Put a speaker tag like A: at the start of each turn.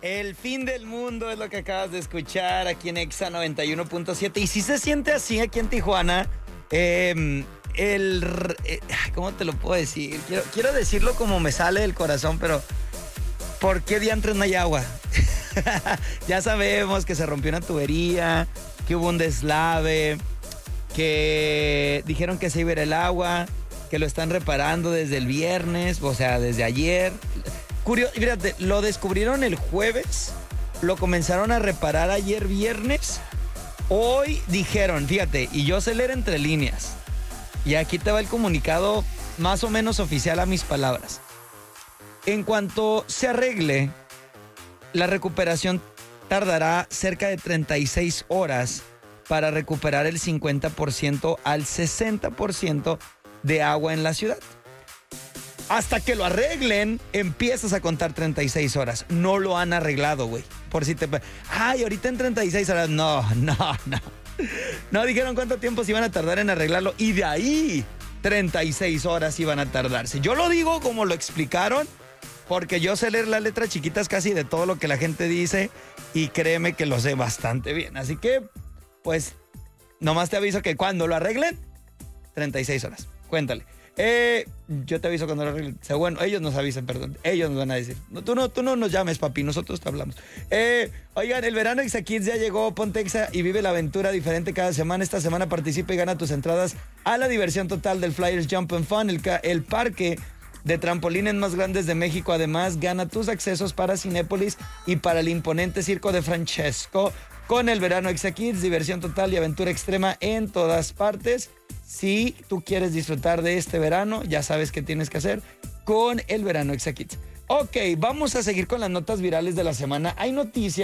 A: El fin del mundo es lo que acabas de escuchar aquí en Exa 91.7. Y si se siente así aquí en Tijuana, ¿cómo te lo puedo decir? Quiero decirlo como me sale del corazón, pero ¿por qué diantres no hay agua? Ya sabemos que se rompió una tubería, que hubo un deslave, que dijeron que se iba a ir el agua, que lo están reparando desde el viernes, o sea, desde ayer. Fíjate, lo descubrieron el jueves, lo comenzaron a reparar ayer viernes. Hoy dijeron, fíjate, y yo sé leer entre líneas, y aquí te va el comunicado más o menos oficial a mis palabras. En cuanto se arregle, la recuperación tardará cerca de 36 horas para recuperar el 50% al 60% de agua en la ciudad. Hasta que lo arreglen, empiezas a contar 36 horas. No lo han arreglado, güey. Por si te... Ay, ahorita en 36 horas. No. No dijeron cuánto tiempo se iban a tardar en arreglarlo. Y de ahí, 36 horas iban a tardarse. Yo lo digo como lo explicaron, porque yo sé leer las letras chiquitas casi de todo lo que la gente dice. Y créeme que lo sé bastante bien. Así que, pues, nomás te aviso que cuando lo arreglen, 36 horas. Cuéntale. Yo te aviso cuando lo arreglen. O sea, bueno, ellos nos avisan, perdón. Ellos nos van a decir. No, tú no nos llames, papi. Nosotros te hablamos. Oigan, el verano Exa Kids ya llegó. Ponte Exa y vive la aventura diferente cada semana. Esta semana participa y gana tus entradas a la diversión total del Flyers Jump and Fun, el parque de trampolines más grandes de México. Además, gana tus accesos para Cinépolis y para el imponente Circo de Francesco. Con el verano Exa Kids, diversión total y aventura extrema en todas partes. Si tú quieres disfrutar de este verano, ya sabes qué tienes que hacer con el verano Exa Kids. Ok, vamos a seguir con las notas virales de la semana. Hay noticias